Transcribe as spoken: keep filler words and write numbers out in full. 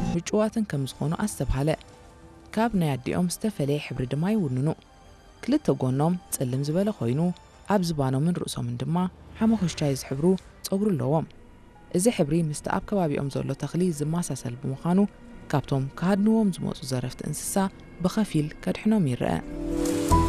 ምጩዋትን ከም ዝኾኑ ኣስተብሃለ ካብ ናይ ኣዲኦም ዝተፈለየ ሕብሪ ድማ ይውንኑ ክልተ ጎኖም ጽልም ዝበለ ኮይኑ ኣብ ዝባኖምን ርእሶምን ድማ ሓመኹሽታይ ዝሕብሩ ጸጉሪ ኣለዎም እዚ ሕብሪ ምስቲ ኣብ ከባቢኦም ዘሎ ተኽሊ ዝመሳሰል ብምዃኑ ካብቶም ካድንዎም ዝመፁ ዘረፍቲ እንስሳ ብኸፊል ከድሕኖም ይርአ